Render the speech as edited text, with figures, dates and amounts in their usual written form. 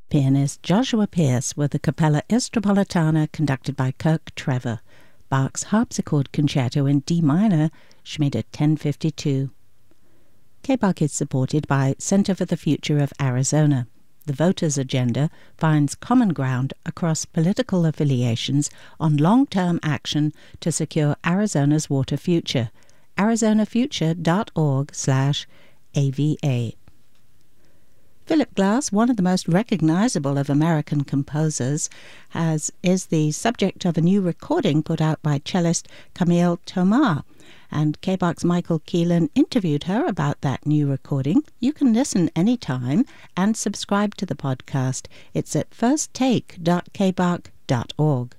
Pianist Joshua Pierce with the Capella Istropolitana conducted by Kirk Trevor. Bach's Harpsichord Concerto in D minor, Schmid at 1052. KBach is supported by Center for the Future of Arizona. The voters' agenda finds common ground across political affiliations on long-term action to secure Arizona's water future. arizonafuture.org/AVA. Philip Glass, one of the most recognizable of American composers, is the subject of a new recording put out by cellist Camille Thomas. And KBach's Michael Keelan interviewed her about that new recording. You can listen anytime and subscribe to the podcast. It's at firsttake.kbach.org.